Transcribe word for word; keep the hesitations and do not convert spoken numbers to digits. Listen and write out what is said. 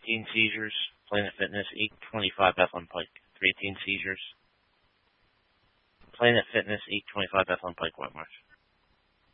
teen seizures. Planet Fitness, eight twenty-five Bethlehem Pike, three teen seizures. Planet Fitness, eight twenty-five Bethlehem Pike, White Marsh.